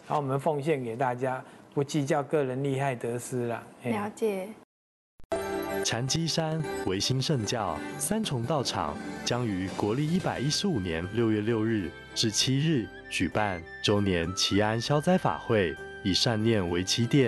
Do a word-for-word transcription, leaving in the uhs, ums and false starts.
然后我们奉献给大家，不计较个人利害得失啦。 了解。 禅机山维新圣教三重道场将于国历一百一十五年六月六日至七日举办周年祈安消灾法会，以善念为起点。